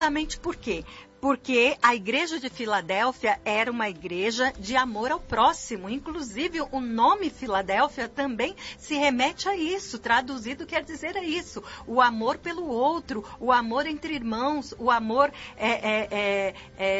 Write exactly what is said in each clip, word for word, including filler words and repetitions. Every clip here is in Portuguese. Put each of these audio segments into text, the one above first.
Exatamente por quê? Porque a igreja de Filadélfia era uma igreja de amor ao próximo. Inclusive, o nome Filadélfia também se remete a isso. Traduzido quer dizer é isso. O amor pelo outro, o amor entre irmãos, o amor, é, é, é,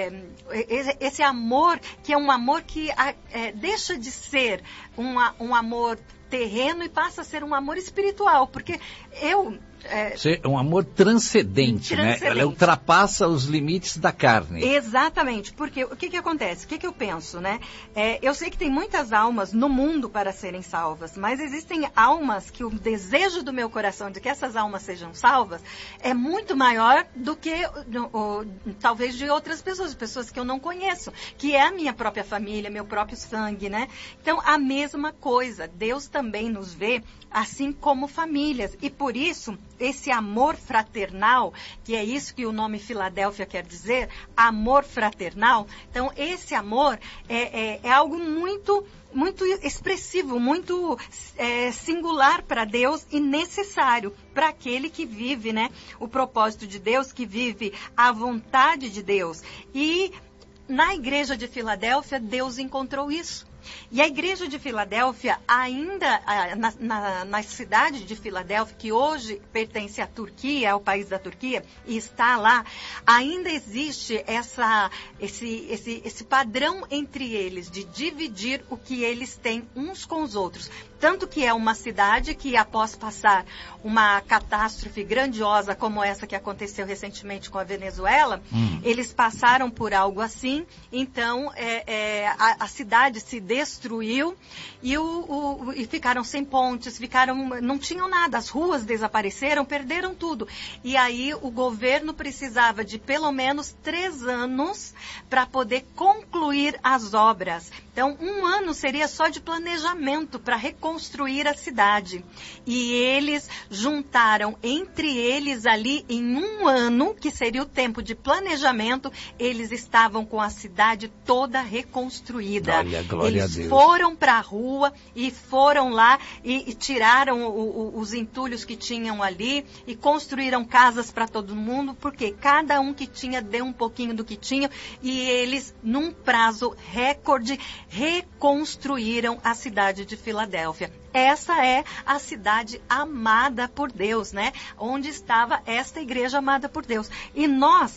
é, esse amor que é um amor que é, deixa de ser um, um amor terreno e passa a ser um amor espiritual. Porque eu... É um amor transcendente, transcendente, né? Ela ultrapassa os limites da carne. Exatamente, porque o que que acontece? O que que eu penso, né? É, eu sei que tem muitas almas no mundo para serem salvas, mas existem almas que o desejo do meu coração de que essas almas sejam salvas é muito maior do que o, o, talvez de outras pessoas, pessoas que eu não conheço, que é a minha própria família, meu próprio sangue, né? Então, a mesma coisa, Deus também nos vê assim como famílias, e por isso esse amor fraternal, que é isso que o nome Filadélfia quer dizer, amor fraternal. Então, esse amor é, é, é algo muito, muito expressivo, muito é, singular para Deus e necessário para aquele que vive, né, o propósito de Deus, que vive a vontade de Deus. E na igreja de Filadélfia, Deus encontrou isso. E a igreja de Filadélfia, ainda na, na, na cidade de Filadélfia, que hoje pertence à Turquia, ao país da Turquia, e está lá, ainda existe essa, esse, esse, esse padrão entre eles de dividir o que eles têm uns com os outros. Tanto que é uma cidade que, após passar uma catástrofe grandiosa como essa que aconteceu recentemente com a Venezuela, hum. eles passaram por algo assim, então é, é, a, a cidade se destruiu e, o, o, e ficaram sem pontes, ficaram, não tinham nada, as ruas desapareceram, perderam tudo. E aí o governo precisava de pelo menos três anos para poder concluir as obras. Então, um ano seria só de planejamento para reconstruir a cidade. E eles juntaram entre eles ali, em um ano, que seria o tempo de planejamento, eles estavam com a cidade toda reconstruída. Glória, glória eles a Deus. Foram para a rua e foram lá e, e tiraram o, o, os entulhos que tinham ali e construíram casas para todo mundo, porque cada um que tinha deu um pouquinho do que tinha e eles, num prazo recorde, reconstruíram a cidade de Filadélfia. Essa é a cidade amada por Deus, né? Onde estava esta igreja amada por Deus. E nós,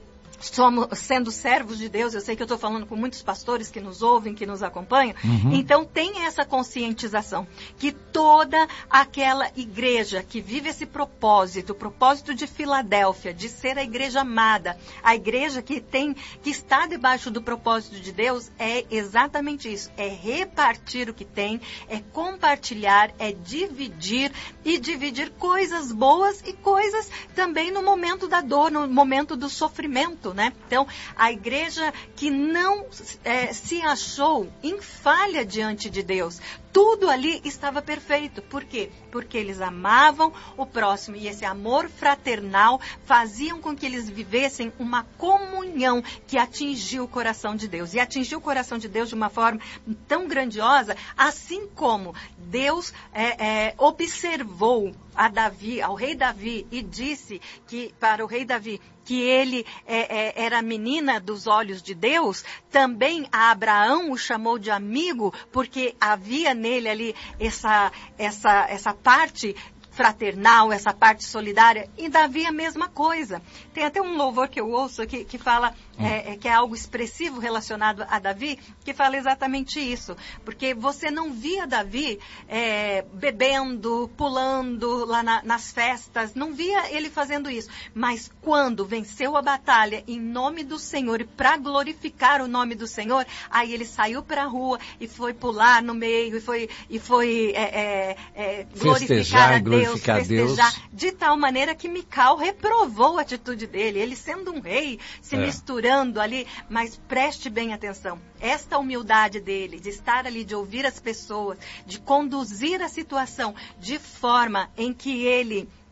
somos, sendo servos de Deus, eu sei que eu estou falando com muitos pastores que nos ouvem, que nos acompanham, uhum. então tem essa conscientização, que toda aquela igreja que vive esse propósito, o propósito de Filadélfia, de ser a igreja amada, a igreja que tem, que está debaixo do propósito de Deus, é exatamente isso, é repartir o que tem, é compartilhar, é dividir, e dividir coisas boas e coisas também no momento da dor, no momento do sofrimento. Né? Então, a igreja que não é, se achou em falha diante de Deus, tudo ali estava perfeito. Por quê? Porque eles amavam o próximo e esse amor fraternal faziam com que eles vivessem uma comunhão que atingiu o coração de Deus. E atingiu o coração de Deus de uma forma tão grandiosa, assim como Deus é, é, observou a Davi, ao rei Davi, e disse que para o rei Davi que ele é, é, era a menina dos olhos de Deus, também a Abraão o chamou de amigo, porque havia nele ali essa, essa, essa parte fraternal, essa parte solidária, e Davi a mesma coisa. Tem até um louvor que eu ouço que, que fala, hum. é, que é algo expressivo relacionado a Davi, que fala exatamente isso, porque você não via Davi é, bebendo, pulando lá na, nas festas, não via ele fazendo isso, mas quando venceu a batalha em nome do Senhor e para glorificar o nome do Senhor, aí ele saiu para a rua e foi pular no meio e foi, e foi é, é, é, glorificar a Deus, festejar, Deus. De tal maneira que Mical reprovou a atitude dele, ele sendo um rei, se é. misturando ali, mas preste bem atenção, esta humildade dele, de estar ali, de ouvir as pessoas, de conduzir a situação de forma em que ele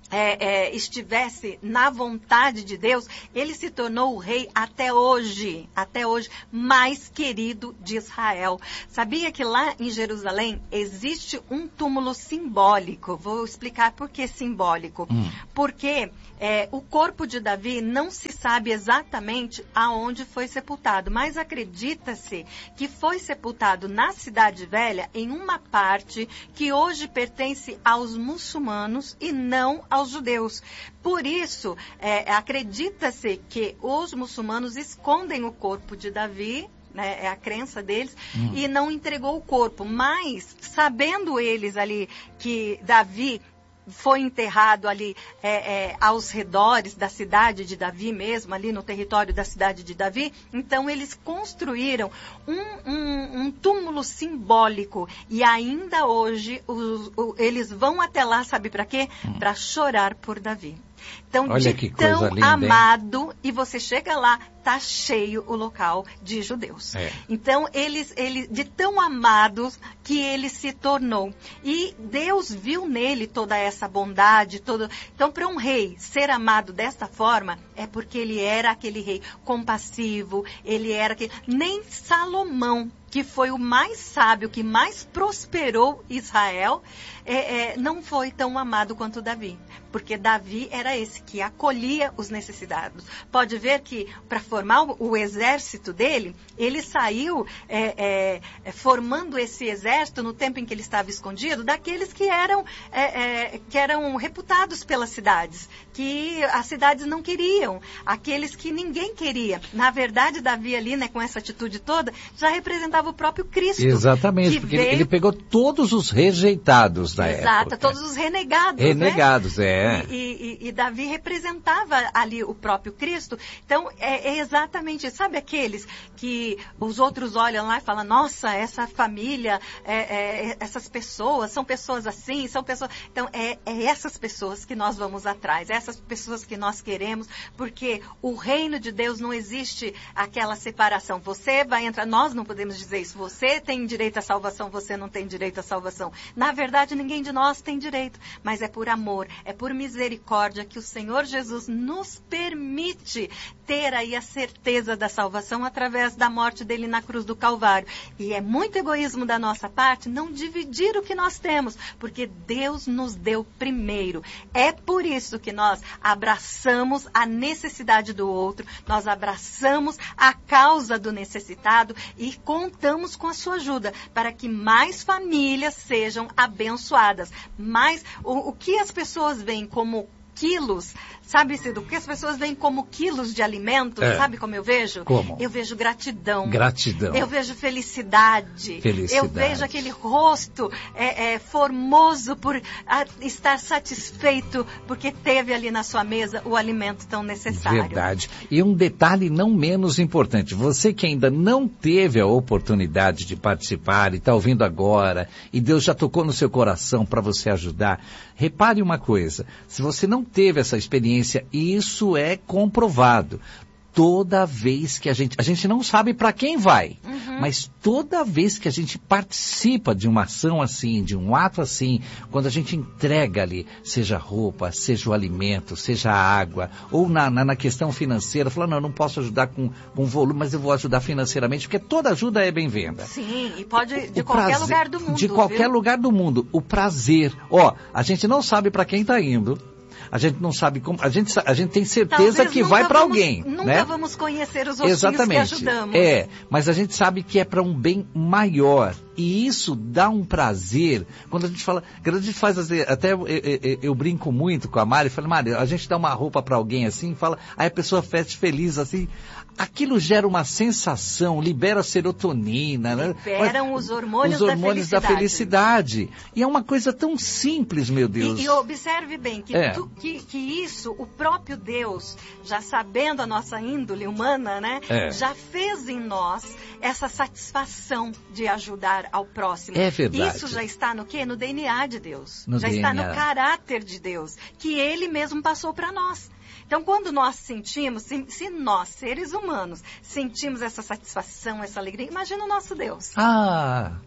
É, é, estivesse na vontade de Deus, ele se tornou o rei até hoje, até hoje, mais querido de Israel. Sabia que lá em Jerusalém existe um túmulo simbólico? Vou explicar por que simbólico. Hum. Porque é, o corpo de Davi não se sabe exatamente aonde foi sepultado, mas acredita-se que foi sepultado na Cidade Velha, em uma parte que hoje pertence aos muçulmanos e não aos judeus. Por isso, é, acredita-se que os muçulmanos escondem o corpo de Davi, né, é a crença deles, hum. e não entregou o corpo. Mas, sabendo eles ali que Davi foi enterrado ali é, é, aos redores da cidade de Davi mesmo, ali no território da cidade de Davi, então eles construíram um, um, um túmulo simbólico e ainda hoje os, o, eles vão até lá, sabe para quê? Hum. Para chorar por Davi. Então, olha de tão linda, amado, hein? E você chega lá, tá cheio o local de judeus. É. Então, eles, eles, de tão amados que ele se tornou. E Deus viu nele toda essa bondade, todo... Então, para um rei ser amado desta forma, é porque ele era aquele rei compassivo, ele era aquele... Nem Salomão, que foi o mais sábio, que mais prosperou Israel, é, é, não foi tão amado quanto Davi. Porque Davi era esse que acolhia os necessitados. Pode ver que, para formar o, o exército dele, ele saiu é, é, formando esse exército no tempo em que ele estava escondido, daqueles que eram, é, é, que eram reputados pelas cidades, que as cidades não queriam, aqueles que ninguém queria. Na verdade, Davi ali, né, com essa atitude toda, já representava o próprio Cristo. Exatamente, porque veio... ele pegou todos os rejeitados da Exato, época. Exato, todos os renegados. Renegados, né? é. E, e, e Davi representava ali o próprio Cristo. Então, é, é exatamente, sabe aqueles que os outros olham lá e falam, nossa, essa família, é, é, essas pessoas, são pessoas assim, são pessoas... Então, é, é essas pessoas que nós vamos atrás, essas pessoas que nós queremos, porque o reino de Deus não existe aquela separação. Você vai entrar, nós não podemos dizer isso, você tem direito à salvação, você não tem direito à salvação. Na verdade, ninguém de nós tem direito, mas é por amor, é por misericórdia que o Senhor Jesus nos permite ter aí a certeza da salvação através da morte dele na cruz do Calvário. E é muito egoísmo da nossa parte não dividir o que nós temos, porque Deus nos deu primeiro. É por isso que nós abraçamos a necessidade do outro, nós abraçamos a causa do necessitado e contamos com a sua ajuda para que mais famílias sejam abençoadas. Mas o, o que as pessoas veem como quilos, sabe, Cido, porque as pessoas veem como quilos de alimentos, é. Sabe como eu vejo? Como? Eu vejo gratidão. Gratidão. Eu vejo felicidade. Felicidade. Eu vejo aquele rosto é, é, formoso por a, estar satisfeito porque teve ali na sua mesa o alimento tão necessário. Verdade. E um detalhe não menos importante, você que ainda não teve a oportunidade de participar e está ouvindo agora, e Deus já tocou no seu coração para você ajudar, repare uma coisa, se você não teve essa experiência, isso é comprovado. Toda vez que a gente, a gente não sabe para quem vai, uhum. mas toda vez que a gente participa de uma ação assim, de um ato assim, quando a gente entrega ali, seja roupa, seja o alimento, seja a água, ou na, na, na questão financeira, falando, não, eu não posso ajudar com, com volume, mas eu vou ajudar financeiramente, porque toda ajuda é bem-vinda. Sim, e pode de o qualquer prazer, lugar do mundo. De qualquer viu? lugar do mundo. O prazer, ó, a gente não sabe para quem está indo. A gente não sabe como, a gente, a gente tem certeza Talvez que vai para alguém. Nunca né? vamos conhecer os rostinhos Exatamente. que ajudamos. É, mas a gente sabe que é para um bem maior. E isso dá um prazer. Quando a gente fala, quando a gente faz, até eu, eu, eu brinco muito com a Mari, falo, Mari, a gente dá uma roupa para alguém assim, fala, aí a pessoa fecha feliz assim. Aquilo gera uma sensação, libera serotonina. Liberam né? os hormônios, os hormônios da, felicidade. da felicidade. E é uma coisa tão simples, meu Deus. E, e observe bem que, é. tu, que, que isso, o próprio Deus, já sabendo a nossa índole humana, né, é. já fez em nós essa satisfação de ajudar ao próximo. É verdade. Isso já está no quê? No D N A de Deus. No já D N A. está no caráter de Deus, que Ele mesmo passou para nós. Então, quando nós sentimos, se, se nós, seres humanos, sentimos essa satisfação, essa alegria, imagina o nosso Deus. Ah,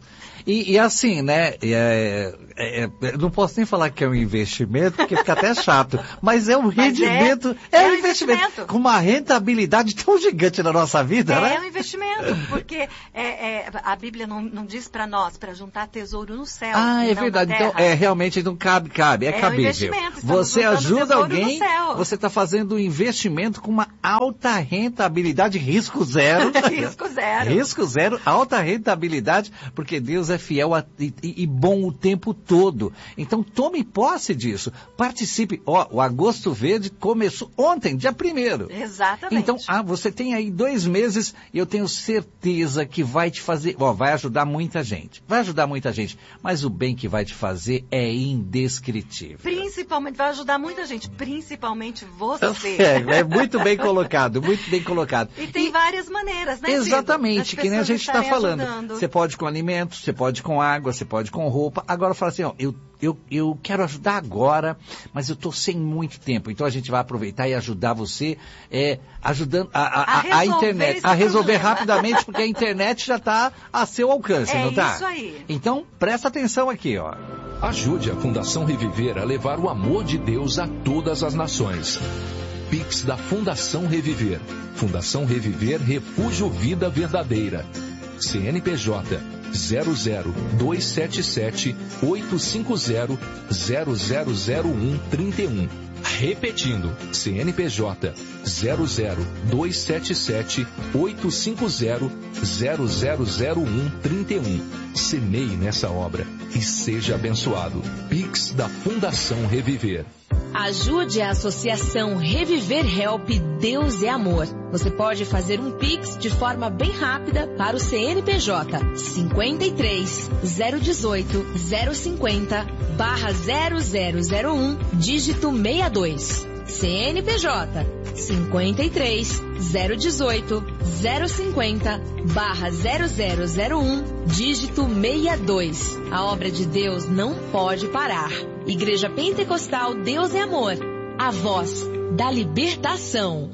E, e assim, né, é, é, é, não posso nem falar que é um investimento, porque fica até chato, mas é um rendimento, é, é, é um investimento, investimento com uma rentabilidade tão gigante na nossa vida, é, né? É um investimento, porque é, é, a Bíblia não, não diz para nós, para juntar tesouro no céu. Ah, é verdade, então é, realmente não cabe, cabe, é, é cabível. Um investimento, você ajuda alguém, você está fazendo um investimento com uma alta rentabilidade, risco zero. Risco zero. Risco zero, alta rentabilidade, porque Deus é fiel a, e, e bom o tempo todo. Então tome posse disso. Participe. Ó, o Agosto Verde começou ontem, dia primeiro. Exatamente. Então, ah, você tem aí dois meses e eu tenho certeza que vai te fazer, ó, vai ajudar muita gente. Vai ajudar muita gente. Mas o bem que vai te fazer é indescritível. Principalmente, vai ajudar muita gente, principalmente você. É, é muito bem colocado, muito bem colocado. E tem e, várias maneiras, né, exatamente, que nem a gente está falando. Ajudando. Você pode com alimentos, você pode com água, você pode com roupa. Agora fala assim, ó, eu, eu, eu quero ajudar agora, mas eu estou sem muito tempo. Então a gente vai aproveitar e ajudar você, é, ajudando a, a, a, a internet, a resolver problema. rapidamente, porque a internet já está a seu alcance, é não está? É isso aí. Então presta atenção aqui, ó. Ajude a Fundação Reviver a levar o amor de Deus a todas as nações. Pix da Fundação Reviver. Fundação Reviver Refúgio Vida Verdadeira. C N P J zero zero dois sete sete oito cinco zero zero zero zero um trinta e um. Repetindo, C N P J zero zero dois sete sete oito cinco zero zero zero zero um trinta e um. Semeie nessa obra e seja abençoado. Pix da Fundação Reviver. Ajude a Associação Reviver Help Deus é Amor. Você pode fazer um Pix de forma bem rápida para o C N P J cinquenta e três, zero dezoito, zero cinquenta, barra zero zero zero um, dígito sessenta e dois. C N P J cinquenta e três, zero dezoito, zero cinquenta, barra zero zero zero um, dígito sessenta e dois. A obra de Deus não pode parar. Igreja Pentecostal Deus é Amor, a voz da libertação.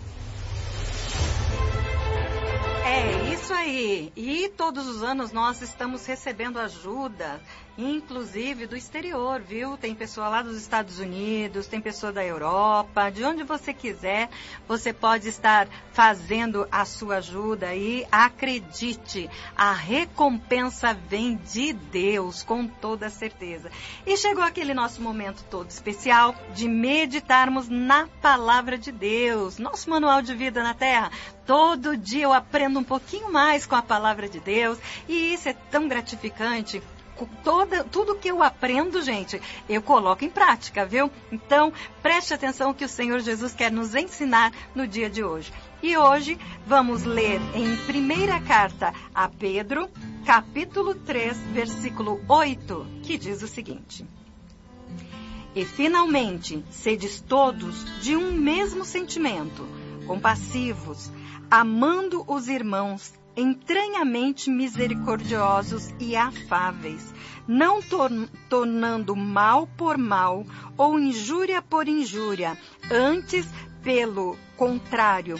É isso aí. E todos os anos nós estamos recebendo ajuda, inclusive do exterior, viu? Tem pessoa lá dos Estados Unidos, tem pessoa da Europa, de onde você quiser, você pode estar fazendo a sua ajuda e acredite, a recompensa vem de Deus, com toda certeza. E chegou aquele nosso momento todo especial de meditarmos na Palavra de Deus, nosso manual de vida na Terra. Todo dia eu aprendo um pouquinho mais com a Palavra de Deus e isso é tão gratificante. Toda, tudo que eu aprendo, gente, eu coloco em prática, viu? Então, preste atenção que o Senhor Jesus quer nos ensinar no dia de hoje. E hoje vamos ler em primeira carta a Pedro, capítulo três, versículo oito, que diz o seguinte: E finalmente, sedes todos de um mesmo sentimento, compassivos, amando os irmãos, entranhamente misericordiosos e afáveis, não tor- tornando mal por mal ou injúria por injúria, antes, pelo contrário,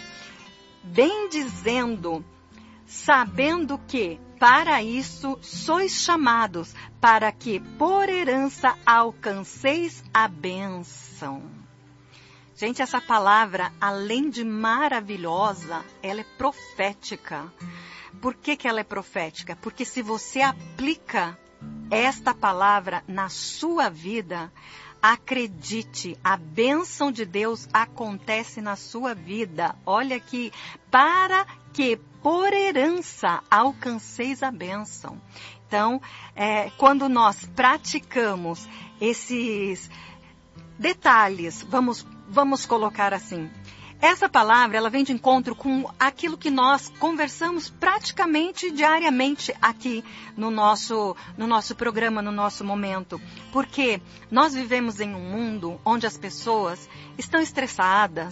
bendizendo, sabendo que, para isso, sois chamados, para que, por herança, alcanceis a bênção. Gente, essa palavra, além de maravilhosa, ela é profética. Por que que ela é profética? Porque se você aplica esta palavra na sua vida, acredite, a bênção de Deus acontece na sua vida. Olha aqui, para que por herança alcanceis a bênção. Então, é, quando nós praticamos esses detalhes, vamos Vamos colocar assim. Essa palavra, ela vem de encontro com aquilo que nós conversamos praticamente diariamente aqui no nosso, no nosso programa, no nosso momento. Porque nós vivemos em um mundo onde as pessoas estão estressadas,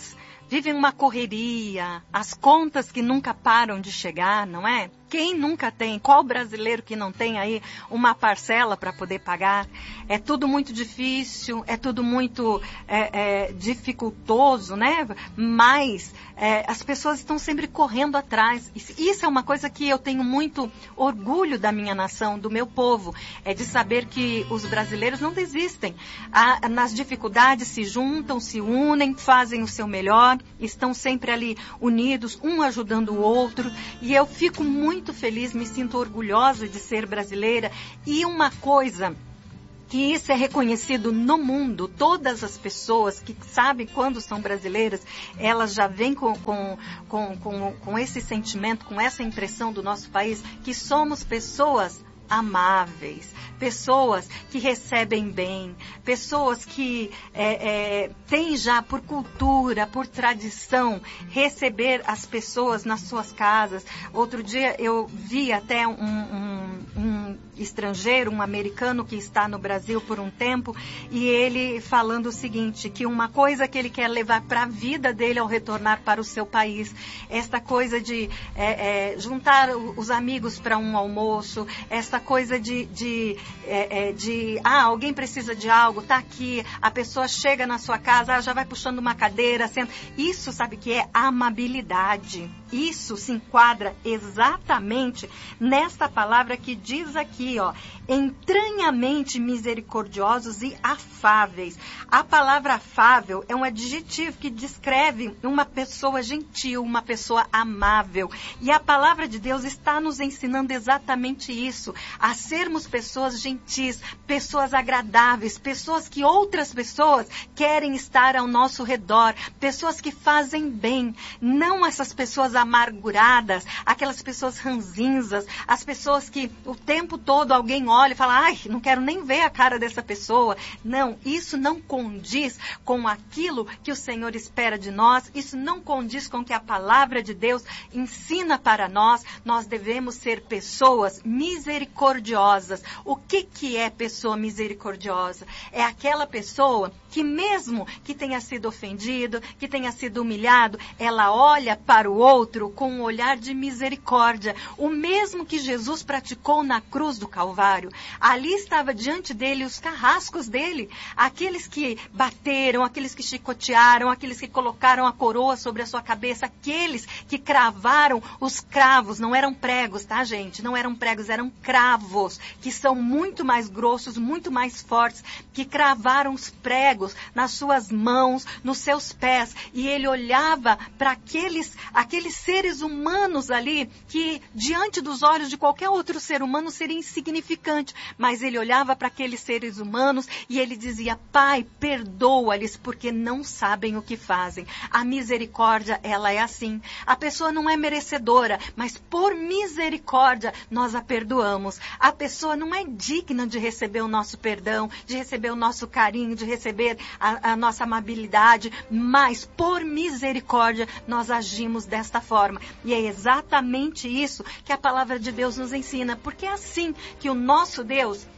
vivem uma correria, as contas que nunca param de chegar, não é? Quem nunca tem? Qual brasileiro que não tem aí uma parcela para poder pagar? É tudo muito difícil, é tudo muito é, é, dificultoso, né? Mas é, as pessoas estão sempre correndo atrás. Isso é uma coisa que eu tenho muito orgulho da minha nação, do meu povo. É de saber que os brasileiros não desistem. A, nas dificuldades se juntam, se unem, fazem o seu melhor, estão sempre ali unidos, um ajudando o outro. E eu fico muito muito feliz, me sinto orgulhosa de ser brasileira. E uma coisa que isso é reconhecido no mundo, todas as pessoas que sabem quando são brasileiras, elas já vêm com, com, com, com, com esse sentimento, com essa impressão do nosso país, que somos pessoas amáveis, pessoas que recebem bem, pessoas que é, é, têm já por cultura, por tradição, receber as pessoas nas suas casas. Outro dia eu vi até um, um, um estrangeiro, um americano que está no Brasil por um tempo, e ele falando o seguinte, que uma coisa que ele quer levar para a vida dele ao retornar para o seu país, esta coisa de é, é, juntar os amigos para um almoço, esta coisa de, de, é, é, de ah, alguém precisa de algo, tá aqui, a pessoa chega na sua casa, ah, já vai puxando uma cadeira, senta. Isso, sabe que é amabilidade. Isso se enquadra exatamente nesta palavra que diz aqui, ó, entranhamente misericordiosos e afáveis. A palavra afável é um adjetivo que descreve uma pessoa gentil, uma pessoa amável. E a palavra de Deus está nos ensinando exatamente isso, a sermos pessoas gentis, pessoas agradáveis, pessoas que outras pessoas querem estar ao nosso redor, pessoas que fazem bem, não essas pessoas amarguradas, aquelas pessoas ranzinzas, as pessoas que o tempo todo alguém olha e fala, ai, não quero nem ver a cara dessa pessoa. Não, isso não condiz com aquilo que o Senhor espera de nós, isso não condiz com o que a palavra de Deus ensina para nós. Nós devemos ser pessoas misericordiosas. O que que é pessoa misericordiosa? É aquela pessoa que mesmo que tenha sido ofendido, que tenha sido humilhado, ela olha para o outro com um olhar de misericórdia. O mesmo que Jesus praticou na cruz do Calvário. Ali estava diante dele os carrascos dele, aqueles que bateram, aqueles que chicotearam, aqueles que colocaram a coroa sobre a sua cabeça, aqueles que cravaram os cravos, não eram pregos, tá, gente? Não eram pregos, eram cravos, que são muito mais grossos, muito mais fortes, que cravaram os pregos nas suas mãos, nos seus pés, e ele olhava para aqueles, aqueles seres humanos ali, que diante dos olhos de qualquer outro ser humano seria insignificante, mas ele olhava para aqueles seres humanos e ele dizia, Pai, perdoa-lhes porque não sabem o que fazem. A misericórdia, ela é assim. A pessoa não é merecedora, mas por misericórdia nós a perdoamos. A pessoa não é digna de receber o nosso perdão, de receber o nosso carinho, de receber a, a nossa amabilidade, mas por misericórdia nós agimos desta forma. E é exatamente isso que a palavra de Deus nos ensina, porque é assim que o nosso Deus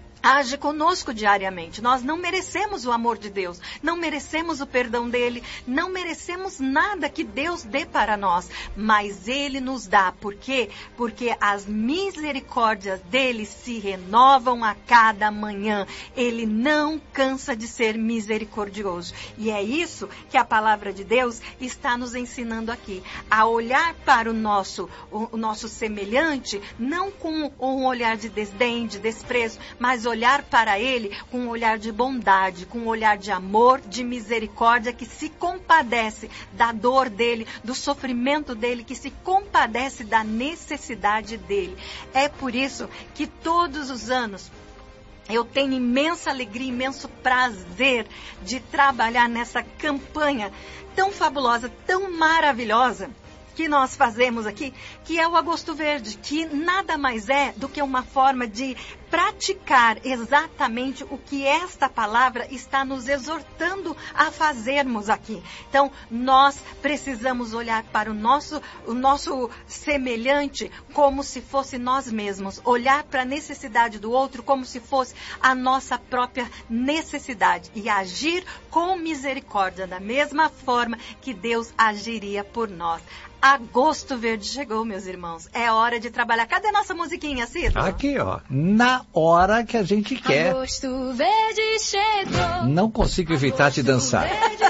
age conosco diariamente. Nós não merecemos o amor de Deus, não merecemos o perdão dele, não merecemos nada que Deus dê para nós, mas ele nos dá. Por quê? Porque as misericórdias dele se renovam a cada manhã. Ele não cansa de ser misericordioso. E é isso que a palavra de Deus está nos ensinando aqui, a olhar para o nosso, o, o nosso semelhante, não com um olhar de desdém, de desprezo, mas olhar para ele com um olhar de bondade, com um olhar de amor, de misericórdia, que se compadece da dor dele, do sofrimento dele, que se compadece da necessidade dele. É por isso que todos os anos eu tenho imensa alegria, imenso prazer de trabalhar nessa campanha tão fabulosa, tão maravilhosa, que nós fazemos aqui, que é o agosto verde, que nada mais é do que uma forma de praticar exatamente o que esta palavra está nos exortando a fazermos aqui. Então, nós precisamos olhar para o nosso, o nosso semelhante como se fosse nós mesmos, olhar para a necessidade do outro como se fosse a nossa própria necessidade e agir com misericórdia, da mesma forma que Deus agiria por nós. Agosto verde chegou, meus irmãos. É hora de trabalhar. Cadê nossa musiquinha, Ciro? Aqui, ó. Na hora que a gente quer. Agosto verde chegou. Não consigo evitar de dançar. Verde